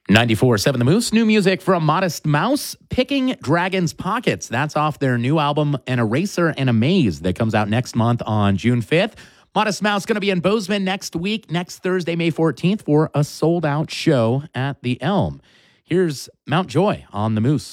94.7 The Moose, new music from Modest Mouse, Picking Dragon's Pockets. That's off their new album, An Eraser and a Maze, that comes out next month on June 5th. Modest Mouse going to be in Bozeman next week, next Thursday, May 14th, for a sold-out show at the Elm. Here's Mount Joy on The Moose.